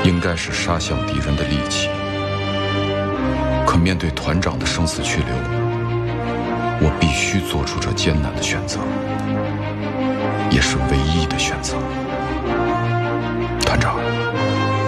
应该是杀向敌人的利器。可面对团长的生死去留，我必须做出这艰难的选择，也是唯一的选择。